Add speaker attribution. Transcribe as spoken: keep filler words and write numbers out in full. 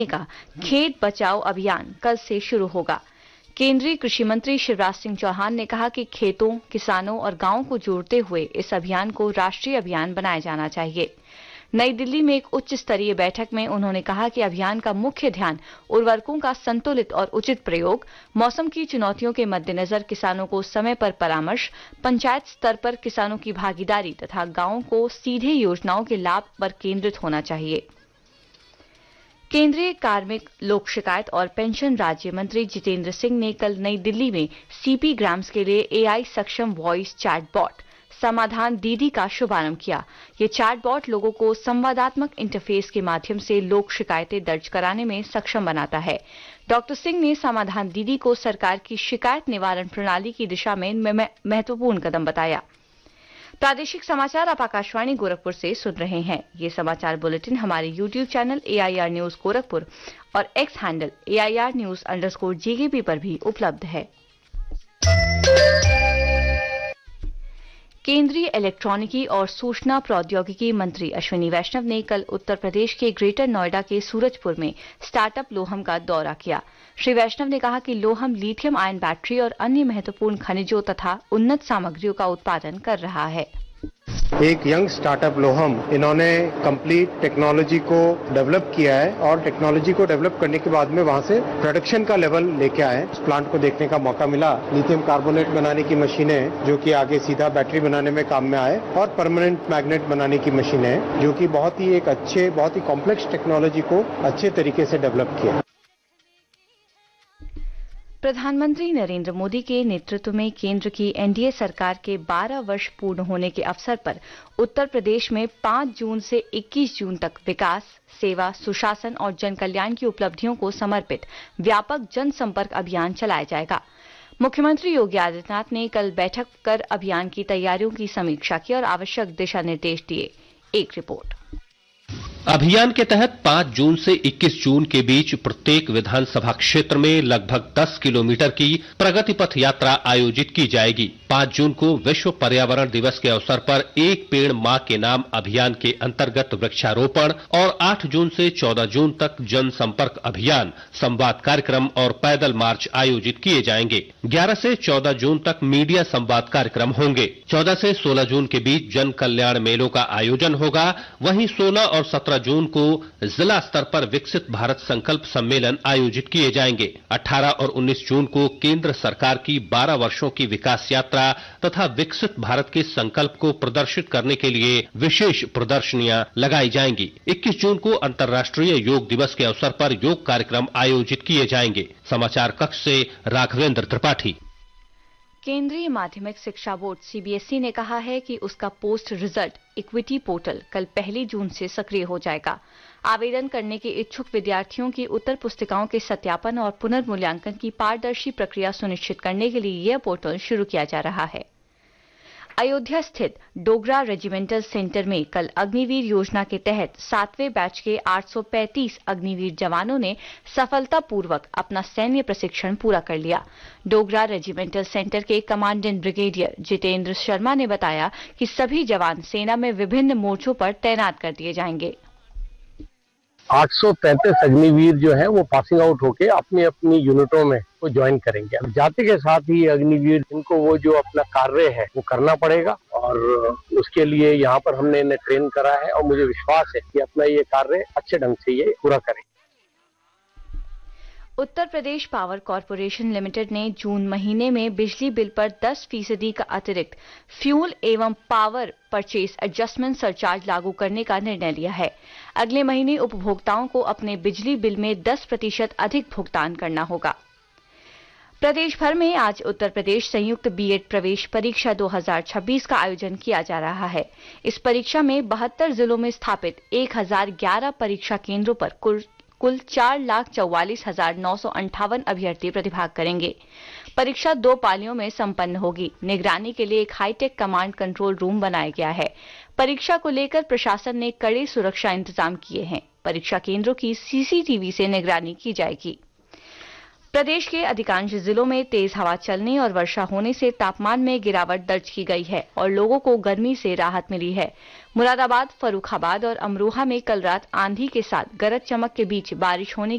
Speaker 1: का खेत बचाओ अभियान कल से शुरू होगा। केंद्रीय कृषि मंत्री शिवराज सिंह चौहान ने कहा कि खेतों, किसानों और गांवों को जोड़ते हुए इस अभियान को राष्ट्रीय अभियान बनाया जाना चाहिए। नई दिल्ली में एक उच्च स्तरीय बैठक में उन्होंने कहा कि अभियान का मुख्य ध्यान उर्वरकों का संतुलित और उचित प्रयोग, मौसम की चुनौतियों के मद्देनजर किसानों को समय पर परामर्श, पंचायत स्तर पर किसानों की भागीदारी तथा गांवों को सीधे योजनाओं के लाभ पर केंद्रित होना चाहिए। केंद्रीय कार्मिक, लोक शिकायत और पेंशन राज्य मंत्री जितेंद्र सिंह ने कल नई दिल्ली में सीपी ग्राम्स के लिए एआई सक्षम वॉइस चैटबॉट समाधान दीदी का शुभारंभ किया। ये चैटबॉट लोगों को संवादात्मक इंटरफेस के माध्यम से लोक शिकायतें दर्ज कराने में सक्षम बनाता है। डॉक्टर सिंह ने समाधान दीदी को सरकार की शिकायत निवारण प्रणाली की दिशा में महत्वपूर्ण कदम बताया। प्रादेशिक समाचार आप आकाशवाणी गोरखपुर से सुन रहे हैं। ये समाचार बुलेटिन हमारे YouTube channel AIR news Gorakhpur और x handle AIR news underscore GKP पर भी उपलब्ध है। केंद्रीय इलेक्ट्रॉनिकी और सूचना प्रौद्योगिकी मंत्री अश्विनी वैष्णव ने कल उत्तर प्रदेश के ग्रेटर नोएडा के सूरजपुर में स्टार्टअप लोहम का दौरा किया। श्री वैष्णव ने कहा कि लोहम लिथियम आयन बैटरी और अन्य महत्वपूर्ण खनिजों तथा उन्नत सामग्रियों का उत्पादन कर रहा है।
Speaker 2: एक यंग स्टार्टअप लोहम, इन्होंने कंप्लीट टेक्नोलॉजी को डेवलप किया है और टेक्नोलॉजी को डेवलप करने के बाद में वहां से प्रोडक्शन का लेवल लेके आए। इस प्लांट को देखने का मौका मिला। लिथियम कार्बोनेट बनाने की मशीनें जो कि आगे सीधा बैटरी बनाने में काम में आए और परमानेंट मैग्नेट बनाने की मशीनें जो कि बहुत ही एक अच्छे, बहुत ही कॉम्प्लेक्स टेक्नोलॉजी को अच्छे तरीके से डेवलप किया।
Speaker 1: प्रधानमंत्री नरेंद्र मोदी के नेतृत्व में केंद्र की एनडीए सरकार के बारह वर्ष पूर्ण होने के अवसर पर उत्तर प्रदेश में पांच जून से इक्कीस जून तक विकास, सेवा, सुशासन और जन कल्याण की उपलब्धियों को समर्पित व्यापक जनसंपर्क अभियान चलाया जाएगा। मुख्यमंत्री योगी आदित्यनाथ ने कल बैठक कर अभियान की तैयारियों की समीक्षा की और आवश्यक दिशा निर्देश दिए। एक रिपोर्ट।
Speaker 3: अभियान के तहत पांच जून से इक्कीस जून के बीच प्रत्येक विधानसभा क्षेत्र में लगभग दस किलोमीटर की प्रगति पथ यात्रा आयोजित की जाएगी। पांच जून को विश्व पर्यावरण दिवस के अवसर पर एक पेड़ मां के नाम अभियान के अंतर्गत वृक्षारोपण और आठ जून से चौदह जून तक जनसंपर्क अभियान, संवाद कार्यक्रम और पैदल मार्च आयोजित किए जाएंगे। ग्यारह से चौदह जून तक मीडिया संवाद कार्यक्रम होंगे। चौदह से सोलह जून के बीच जन कल्याण मेलों का आयोजन होगा। वहीं सोलह और सत्रह जून को जिला स्तर पर विकसित भारत संकल्प सम्मेलन आयोजित किए जाएंगे। अठारह और उन्नीस जून को केंद्र सरकार की बारह वर्षों की विकास यात्रा तथा विकसित भारत के संकल्प को प्रदर्शित करने के लिए विशेष प्रदर्शनियां लगाई जाएंगी। इक्कीस जून को अंतर्राष्ट्रीय योग दिवस के अवसर पर योग कार्यक्रम आयोजित किए जाएंगे। समाचार कक्ष से राघवेंद्र त्रिपाठी।
Speaker 1: केंद्रीय माध्यमिक शिक्षा बोर्ड सीबीएसई ने कहा है कि उसका पोस्ट रिजल्ट इक्विटी पोर्टल कल पहली जून से सक्रिय हो जाएगा। आवेदन करने के इच्छुक विद्यार्थियों की उत्तर पुस्तिकाओं के सत्यापन और पुनर्मूल्यांकन की पारदर्शी प्रक्रिया सुनिश्चित करने के लिए यह पोर्टल शुरू किया जा रहा है। अयोध्या स्थित डोगरा रेजिमेंटल सेंटर में कल अग्निवीर योजना के तहत सातवें बैच के आठ सौ पैंतीस अग्निवीर जवानों ने सफलतापूर्वक अपना सैन्य प्रशिक्षण पूरा कर लिया। डोगरा रेजिमेंटल सेंटर के कमांडेंट ब्रिगेडियर जितेंद्र शर्मा ने बताया कि सभी जवान सेना में विभिन्न मोर्चों पर तैनात कर दिए जाएंगे।
Speaker 4: आठ सौ पैंतीस अग्निवीर जो है वो पासिंग आउट होके अपनी अपनी यूनिटों में वो ज्वाइन करेंगे। जाति के साथ ही अग्निवीर इनको वो जो अपना कार्य है वो करना पड़ेगा और उसके लिए यहाँ पर हमने इन्हें ट्रेन करा है और मुझे विश्वास है कि अपना ये कार्य अच्छे ढंग से ये पूरा करें।
Speaker 1: Uttar Pradesh power corporation limited ने जून महीने में बिजली बिल पर दस फीसदी का अतिरिक्त फ्यूल एवं पावर परचेज एडजस्टमेंट सरचार्ज लागू करने का निर्णय लिया है। अगले महीने उपभोक्ताओं को अपने बिजली बिल में दस प्रतिशत अधिक भुगतान करना होगा। प्रदेश भर में आज उत्तर प्रदेश संयुक्त बीएड प्रवेश परीक्षा दो हज़ार छब्बीस का आयोजन किया जा रहा है। इस परीक्षा में बहत्तर जिलों में स्थापित एक हजार ग्यारह परीक्षा केंद्रों पर कुल कुल चार लाख चौवालीस हजार नौ सौ अंठावन अभ्यर्थी प्रतिभाग करेंगे। परीक्षा दो पालियों में संपन्न होगी। निगरानी के लिए एक हाईटेक कमांड कंट्रोल रूम बनाया गया है। परीक्षा को लेकर प्रशासन ने कड़े सुरक्षा इंतजाम किए हैं। परीक्षा केंद्रों की सीसीटीवी से निगरानी की जाएगी। प्रदेश के अधिकांश जिलों में तेज हवा चलने और वर्षा होने से तापमान में गिरावट दर्ज की गई है और लोगों को गर्मी से राहत मिली है। मुरादाबाद, फर्रुखाबाद और अमरोहा में कल रात आंधी के साथ गरज चमक के बीच बारिश होने